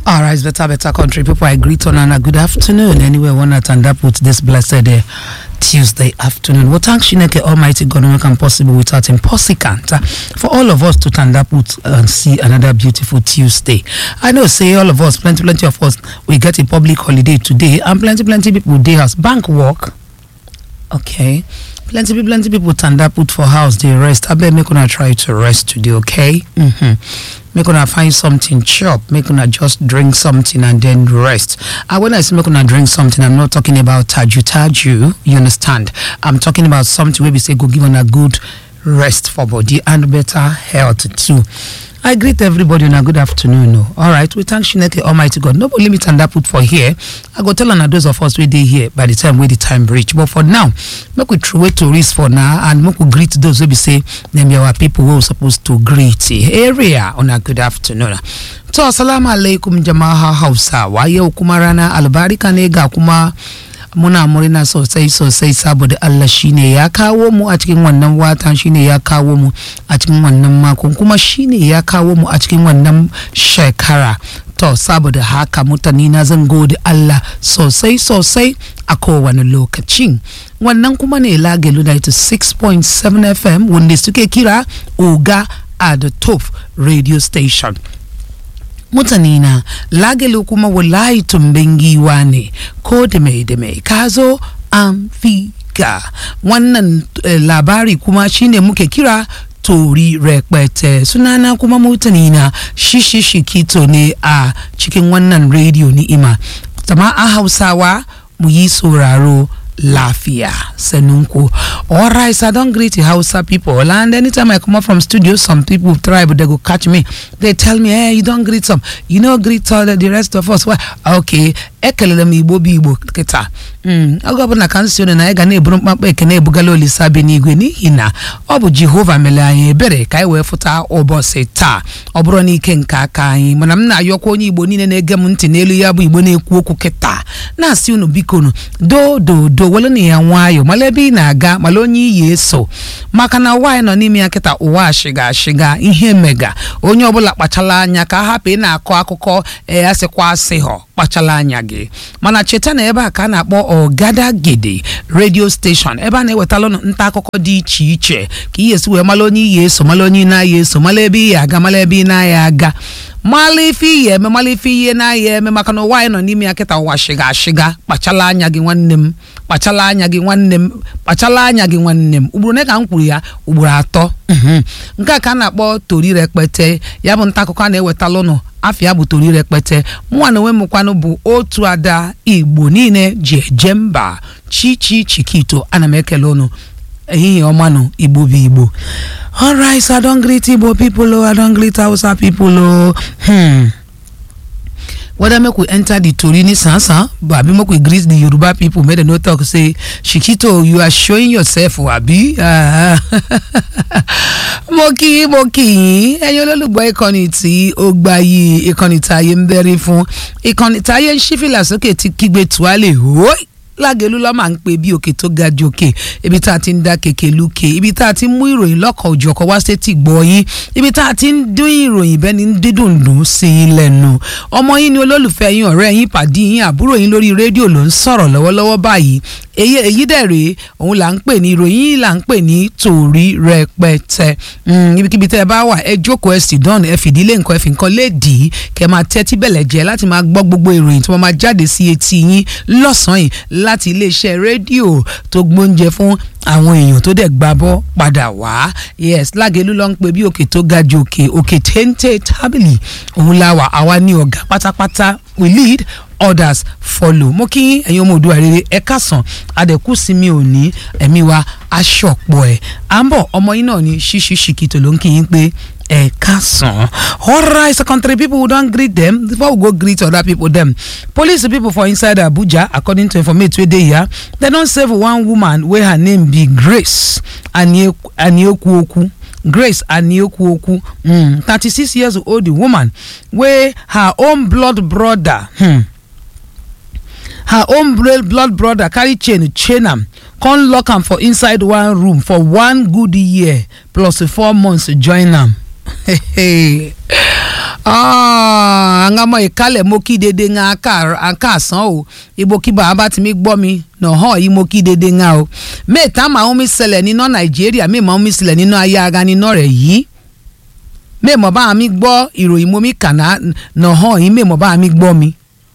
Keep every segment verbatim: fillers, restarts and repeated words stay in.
All right, better, better country people. I greet on and a good afternoon. Anyway, one at and up with this blessed uh, Tuesday afternoon. What thanks Shineke Almighty God make it possible without impossible uh, for all of us to stand up with and see another beautiful Tuesday. I know, say all of us, plenty, plenty of us, we get a public holiday today, and plenty, plenty people day has bank work. Okay. Plenty people, plenty people stand up put for house, they rest. I bet make una try to rest today, okay? Mm-hmm. Make una find something chop, make una just drink something and then rest. And when I say make una drink something, I'm not talking about taju taju, you understand? I'm talking about something where we say go give una good rest for body and better health too. I greet everybody on a good afternoon. No. All right, we thank Shineke Almighty God. Nobody limit and that put for here. I go tell on those of us we day here by the time we the time reach. But for now, make we throw it to risk for now and make we greet those who be say them be our people who are supposed to greet area on a good afternoon. So assalamu alaikum jama'a Hausa. Waye ukumarana albarika ne ga kuma muna murna sosai sosai saboda Allah shine ya kawo mu a cikin wannan watan, shine ya kawo mu a cikin wannan makon, kuma shine ya kawo mu a cikin wannan shekara. To saboda haka mutane na zan gode Allah sosai sosai a kowane lokacin. Wannan kuma ne Lagelu ninety-six point seven F M wanda suke kira Oga at the top radio station. Mutane na Lagelu kuma wallahi tumbengiwa ne ko da mai da mai kazo an figa. Wannan eh, labari kuma shine muke kira tori rekpete. Sunana kuma mutane na shishi shikito ne a cikin wannan radio ni'ima. Tama a Hausawa mu yi sauraro lafiya senunku. All right, so I don't greet the Hausa people, and anytime I come up from studio, some people try, but they go catch me. They tell me, hey, you don't greet some, you know, greet all the, the rest of us. Why? Okay, ekelele mi ibo bi ibo keta. Hmm. Ogo bu na kansione na ega na eburu mkpa ekene ebugala olisa be n'igwe n'ihi na ọ bụ Jehova mere anyị ebere ka anyị wee fụta ụbọchị taa. Ọ bụrụ na ike nke aka anyị, mana m na-ayọkwa onye Igbo niile na-ege m ntị n'elu ya bụ Igbo na-ekwu okwu keta. Na-asị unu biko nu do do do wele na ya nwayo mala ebe ị na-aga mala onye iyi eso, maka na ụwa anyị nọ n'ime ya keta ụwa ashiga ashiga ihe mega. Onye ọbụla kpachala anya ka hapụ ị na-akọ akụkọ e asịkwa asị ho kpachala anya gị. Mana cheta na ebe a ka na-akpọ Ogada Gede radio station, ebe a na-ewetala nta akụkọ dị iche iche ka ihe esi wee mala onye iyi eso, mala onye na-aya eso, mala ebe ị aga, mala ebe ị na-aya aga, mala ife ihe eme, mala ife ihe na-aya eme, maka na ụwa anyị nọ n'ime ya kịta ụwa shiga ashiga. Kpachala anya gị nwanne m, kpachala anya gị nwanne m, kpachala anya gị nwanne m. Ugboro ne ka m kwuru ya ugboro atọ. Nke a ka a na-akpọ tori rekpete, ya bụ nta akụkọ a na-ewetala ụnụ afia bụ tori rekpete. Mwa na onwe m kwanụ bụ otu ada Igbo niile ji eje mba Chichi Chikito. Ana m ekele ụnụ ehihie ọma nụ Igbo bụ Igbo. All right, so I don't greet Igbo people, oh, I don't greet Hausa people, oh. Hmm. Whether make we enter the Torini Sansa, but abi make we greet the Yoruba people, make them no talk say, Shikito, you are showing yourself, Wabi. Uh, Moki, Moki, and your little boy Coniti, Ogbayi, Econitayen very fun, Econitayen Shifilas, okay, to keep it to Ali, what? Lagelu la ma npe bi òkè tó ga jókè, ibi tá tin da keke luke, ibi tá tin mú ìròyìn lọ́kọ̀ òjọ̀kọ̀ wá sé ti gbọ́ yín, ibi tá tin dún ìròyìn bẹ́ni dídùn dùn sí lẹ́nu. Ọmọ yín ni olólùfẹ́ yín, ọ̀rẹ́ yín, pàdí yín, àbúrò yín lórí rédíò ló ń sọ̀rọ̀ lọ́wọ́lọ́wọ́ báyìí. Èyí èyí dẹ̀rẹ̀ òun là ń pè ní ìròyìn là ń pè ní tori rẹpẹtẹ. Ibikíbi tẹ́ ẹ bá wà ẹ jókòó ẹ sì dán ẹ fìdílé nǹkan ẹ fi nǹkan lédìí kẹ́ máa tẹ́tí bẹ̀lẹ̀ jẹ́ láti máa gbọ́ gbogbo ìròyìn tí wọ́n máa jáde sí etí yín lọ́sàn-án yìí láti iléeṣẹ́ rédíò tó gbóúnjẹ fún àwọn èèyàn tó dẹ̀ gbàbọ́ padà wá. Yes, Lágelú ló ń pè bí òkè tó ga jù òkè òkè téńté tábìlì òun la wà, àwa ní ọ̀gá pátápátá, we lead others follow. Mo kí ẹ̀yin ọmọ Oòduà rere ẹ káàsán adẹ̀kú sí mi ò ní ẹ̀mí wa aṣọ̀pọ̀ ẹ̀ à ń bọ̀ ọmọ yín náà ní Ṣíṣí Ṣìkìtò ló ń kí yín pé ẹ káàsán. All right, so country people, we don't greet them before we go greet other people. Them police people for inside Abuja, according to information wey dey here, they don save one woman wey her name be Grace Aniokuoku. Grace Aniokuoku, mm, thirty-six years old woman, wey her own blood brother, hmm, her own blood brother carry chain chain am, come lock am for inside one room for one good year plus four months join am. Hey, hey. Ah, angamo ikale moki dede nga aka aka san o ibo ki ba ba ti mi gbo mi no ho yi moki dede nga o me ta ma o mi sele ni no Nigeria me ma o mi sele ni no ayaga ni no re yi me mo ba mi gbo ìròyìn mo mi kana no ho yi me mo ba mi gbo mi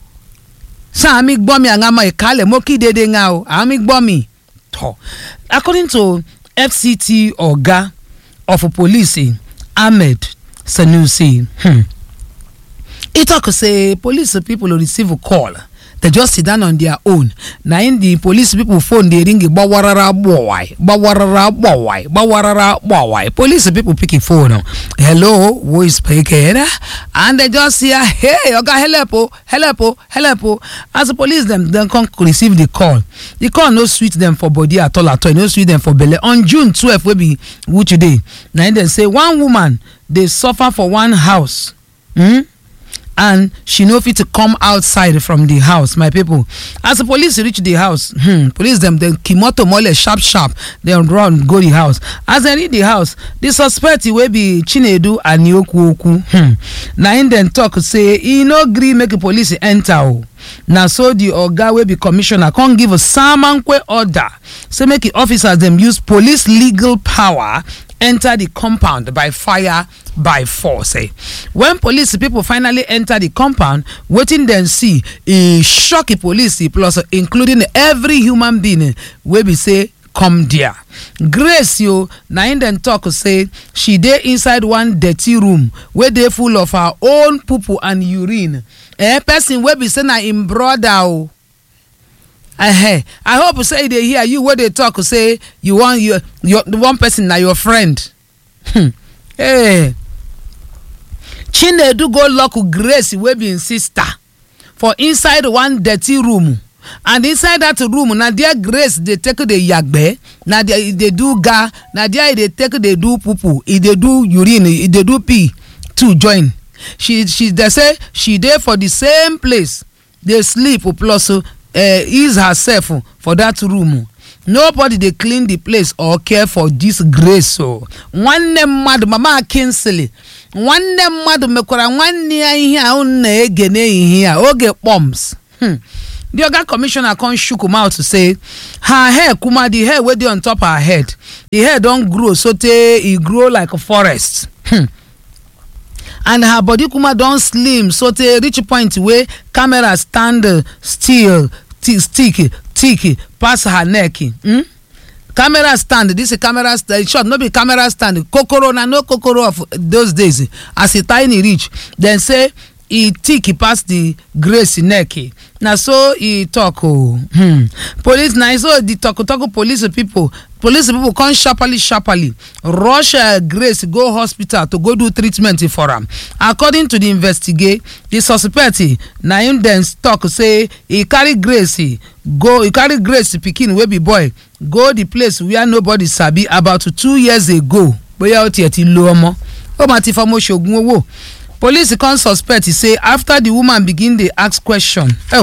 sa mi gbo mi angamo ikale moki dede nga o a mi gbo mi to according to F C T Oga of Police Ahmed Sanusi, hmm. He talk say police people will receive a call. They just sit down on their own. Now in the police people phone they ring bawarara boy, bawarara boy, bawarara boy. Police people pick a phone. Hello, who is speaking? And they just say, hey, okay, hello, hello, hello. As the police them then come receive the call. The call no sweet them for body at all at all. No sweet them for belly. On June twelfth, will be which day. Now they say one woman they suffer for one house. Hmm? And she no fit to come outside from the house, my people. As the police reach the house, hmm, police them then kimoto mole sharp sharp, then run go the house. As they reach the house, the suspect will be Chinedu and Yoku. Hmm. Now in then talk say he no gree make the police enter. Now so the oga will be commissioner can't give a samankwe order. So make the officers them use police legal power enter the compound by fire by force. Eh? When police people finally enter the compound, waiting then see a shocky police plus including every human being where we say come there. Grace yo na in then talk say she dey inside one dirty room where they full of her own poo and urine. A person where be say na in brother o. Uh, I hope say they hear you where they talk say you want your your the one person na your friend. Hey, Chinedu go lock Grace wey be in sister for inside one dirty room, and inside that room na there Grace they take the yagbe, na there they do ga, na there they take they do poo, they do urine, they do pee to join. She she they say she there for the same place. They sleep plus. Uh, ease herself for that room. Nobody they clean the place or care for this Grace. So one name mad mama Kinsley, one name mad mekora one near here on gene here oge bombs. Hmm. The other commissioner can't shook him out to say her hair kuma the hair where they on top her head. The hair don't grow so te it grow like a forest. Hmm. And her body kuma don't slim so they reach a point where camera stand still sticky ticky pass her neck. Hmm? Camera stand, this is camera stand short, no be camera stand. Kokoro na no kokoro of those days. As a tiny reach, then say he ticky pass the Grace neck. Now so he talk oh. Hmm. Police now so the talk talk police people. Police people come sharply, sharply rush uh, Grace go hospital to go do treatment for her. According to the investigate, the suspect na him then talk say he carry Grace go, he carry Grace pikin wey be boy go the place where nobody sabi about two years ago. Boya o tie ti lo omo o ma ti famo shogun owo. Police come suspect say after the woman begin dey ask question. Oh.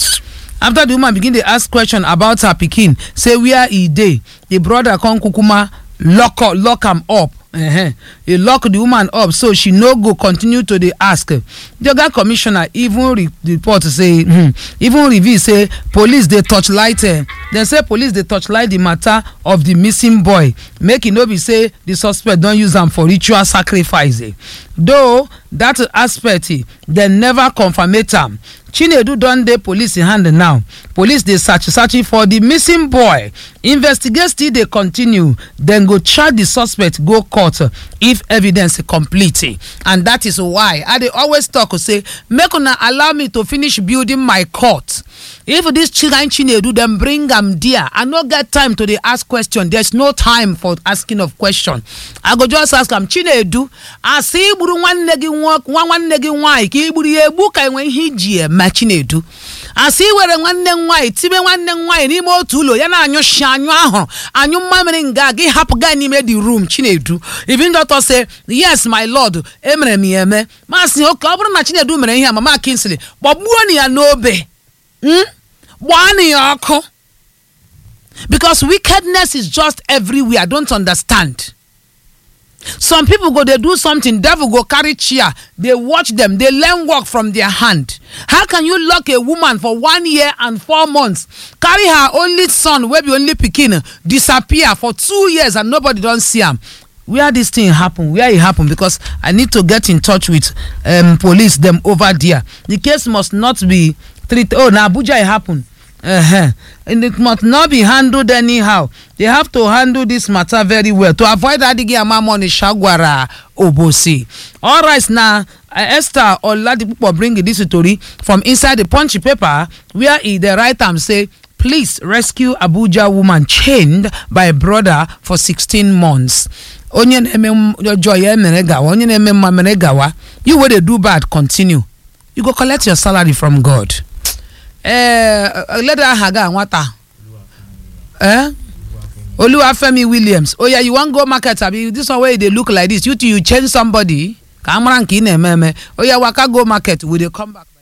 After the woman begin to ask question about her pikin, say where he dey, the brother come kukuma lock up, lock him up. Uh-huh. He lock the woman up so she no go continue to dey ask. The other commissioner even re report say, hmm, even reveal say police they touchlight. Uh, they say police they touchlight the matter of the missing boy. Make it no be say the suspect don't use them for ritual sacrifice. Eh. Though that aspect they never confirm it. Um, Chinedu don dey police in hand now. Police dey search searching for the missing boy. Investigate still dey continue. Then go charge the suspect go court if evidence complete. And that is why I dey always talk say make una allow me to finish building my court. If this children Chinedu them bring am there, I no get time to dey ask question. There's no time for asking of question. I go just ask am Chinedu, asi iburu one negi one one negi one ki iburu ebu kai wen hiji ma Chinedu. Asi were nwanne nwai tibe nwanne nwai n'ime otu ulo ya na anyo shanyo ahụ anyo mamiri nga gi hapụ ga n'ime the room Chinedu. Even doctor say yes my lord emere mi eme masị oke ọ bụrụ na Chinedu mere ihe mama Kinsley gbagbuo ni ya n'obe. Hmm? Gbani ya ọkụ. Because wickedness is just everywhere. I don't understand. Some people go, they do something, devil go carry chair, they watch them, they learn work from their hand. How can you lock a woman for one year and four months, carry her only son, where be only pikin, disappear for two years and nobody don't see him? Where this thing happen? Where it happen? Because I need to get in touch with um, police, them over there. The case must not be treated. Oh, now Abuja it happen. Uh-huh. And it must not be handled anyhow. They have to handle this matter very well to avoid adding a money shagwara obosi. All right, now uh, Esther Oladipupo bring this story from inside the Punch paper where he the right time say, please rescue Abuja woman chained by brother for sixteen months. Onye joy menegawa, onye menegawa. You where they do bad, continue. You go collect your salary from God. Eh, let her haga wata. Eh? Oluwafemi Williams. Oh yeah, you want go market? Abi this one way they look like this. You you change somebody. Kamran kine meme. Oh yeah, waka go market. Will they come back?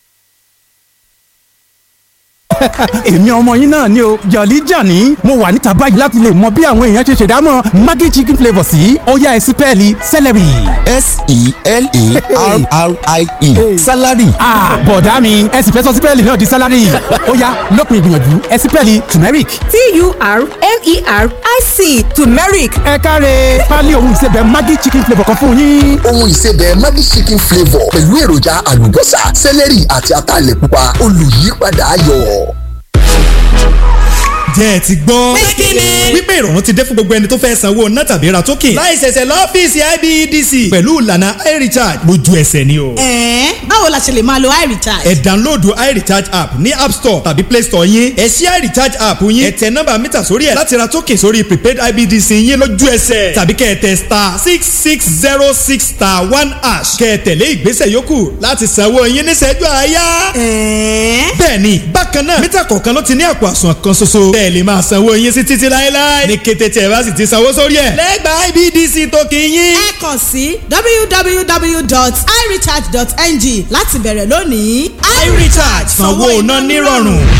èmi ọmọ yín náà ni o Jolly Johnny mo wà níta báyìí láti lè mọ bí àwọn èèyàn ṣe ṣèdámọ̀ Maggi chicken flavour sí ó yá ẹsí pẹ́ẹ́lí celery. S E L E R R I E salary. ah bọ̀dá mi ẹ sì fẹ́ sọ sípẹ́ẹ̀lì náà di salary ó yá lópin ìgbìyànjú ẹsí pẹ́ẹ́lì turmeric. T U R M E R I C turmeric. ẹ káre pálí ohun ìsebẹ̀ Maggi chicken flavour kan fún yín. ohun ìsebẹ̀ Maggi chicken flavour pẹ̀lú èròjà àlùbọ́sà celery àti ataalẹ̀ pupa olùyípadà ayọ̀. jẹ́ ẹ ti gbọ́. pé kí ni. wípé ìrọ̀rùn ti dé fún gbogbo ẹni tó fẹ́ sanwó ná tàbí ra token. láì ṣẹ̀ṣẹ̀ lọ́fíìsì I B E D C. pẹ̀lú ìlànà iRecharge lójú ẹsẹ̀ ni o. ẹ̀ẹ́n báwo la ṣe lè máa lo iRecharge. ẹ download iRecharge app ní App Store tàbí Play Store yín. ẹ ṣí iRecharge app yín. ẹ tẹ nọ́mbà mítà sórí ẹ̀ láti ra token sórí prepaid I B E D C yín lójú ẹsẹ̀. tàbí kẹ́ ẹ tẹ star six six zero six star one hash. kẹ́ ẹ tẹ̀lé ìgbésẹ̀ yòókù láti sanwó yín níṣẹ́jú àáyá. ẹ̀ẹ́n bẹ́ẹ̀ni bákan náà mítà kọ̀ọ̀kan ló ti ní àpò àsùnwọ̀n kan ṣoṣo. bẹ́ẹ̀ lè máa sanwó yín sí títí láéláé. ní kété tí ẹ bá sì ti sanwó sórí ẹ̀. lẹ́gbàá I B E D C token yín. ẹ kàn sí w w w dot i recharge dot n g láti bẹ̀rẹ̀ lónìí. iRecharge sanwó iná nírọ̀rùn.